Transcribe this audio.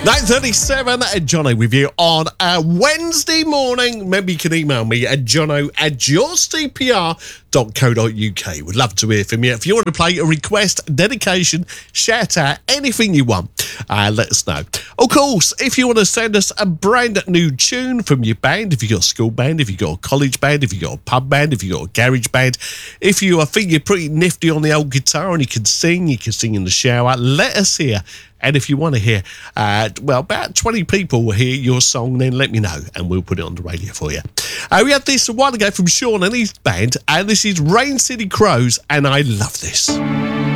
9:37, Jono with you on a Wednesday morning. Maybe you can email me at jono@yourcpr.co.uk. Would love to hear from you. If you want to play a request, dedication, shout out, anything you want, let us know. Of course, if you want to send us a brand new tune from your band, if you've got a school band, if you've got a college band, if you've got a pub band, if you've got a garage band, if you think you're pretty nifty on the old guitar and you can sing in the shower, let us hear. And if you want to hear, about 20 people will hear your song, then let me know and we'll put it on the radio for you. We had this a while ago from Sean and his band, and this is Rain City Crows, and I love this.